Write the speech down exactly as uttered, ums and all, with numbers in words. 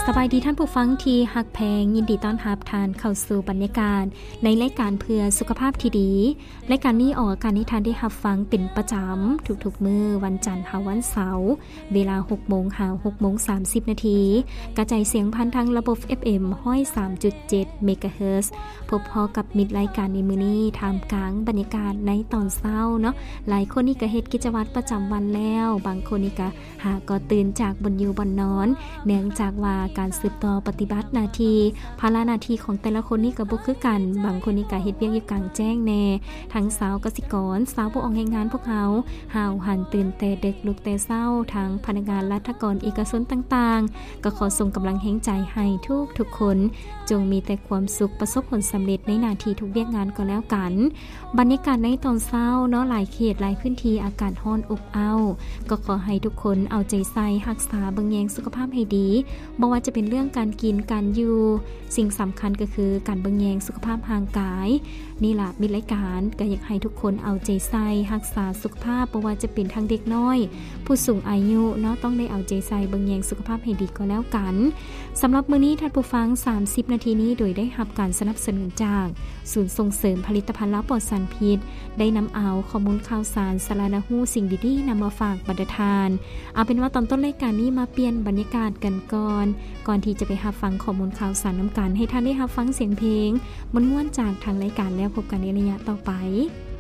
สบายดีท่านผู้ฟังที่ฮักแพงยินดีต้อนรับทานเข้าสู่บรรยากาศในรายการเพื่อสุขภาพที่ดีรายการนี้ออกอากาศให้ท่านได้รับฟังเป็นประจำทุกๆมื้อวันจันทร์ถึงวันเสาร์เวลา หกโมง ถึง หกโมงสามสิบ นาทีกระจายเสียงผ่านทางระบบ เอฟ เอ็ม หนึ่งศูนย์สามจุดเจ็ด เมกะเฮิรตซ์พบพอกับมิตรรายการในมื้อนี้ท่ามกลางบรรยากาศในตอนเช้าเนาะหลายคนนี่ก็เฮ็ดกิจวัตรประจำวันแล้วบางคนนี่ก็หาก็ตื่นจากบนอยู่บนนอนเนื่องจากว่าการสืบต่อปฏิบัติหน้าที่ภาระหน้าที่ของแต่ละคนนี่ก็บ่คือกันบางคนนี่ก็เฮ็ดเวียกอยู่กลางแจ้งแน่ทั้งสาวกสิกรสาวผู้ออกแรงงานพวกเขาหาวหันตื่นแต่ดึกลุกแต่เช้าทั้งพนักงานรัฐกรเอกชนต่างๆก็ขอส่งกำลังแห่งใจให้ทุกทุกคนจงมีแต่ความสุขประสบผลสำเร็จในหน้าที่ทุกเวียกงานก็แล้วกันบรรยากาศในตอนเช้าเนาะหลายเขตหลายพื้นที่อากาศร้อนอบอ้าวก็ขอให้ทุกคนเอาใจใส่รักษาเบิ่งแยงสุขภาพให้ดีบ่ว่าจะเป็นเรื่องการกินการอยู่สิ่งสำคัญก็คือการเบิ่งแยงสุขภาพร่างกายนี่ล่ะมีรายการก็อยากให้ทุกคนเอาใจใส่รักษาสุขภาพบ่ว่าจะเป็นทั้งเด็กน้อยผู้สูงอายุเนาะต้องได้เอาใจใส่เบิ่งแยงสุขภาพให้ดีก็แล้วกันสำหรับมื้อนี้ท่านผู้ฟังสามสิบนาทีนี้โดยได้รับการสนับสนุนจากศูนย์ส่งเสริมผลิตภัณฑ์ล้างปลอดสารพิษได้นำเอาข้อมูลข่าวสารสาระหูสิ่งดีๆนำมาฝากบรรดาทานเอาเป็นว่าตอนต้นรายการนี้มาเปลี่ยนบรรยากาศกันก่อนก่อนที่จะไปรับฟังข้อมูลข่าวสารน้ำกันให้ท่านได้รับฟังเสียงเพลงม่วนๆจากทางรายการแล้วพบกันในระยะต่อไป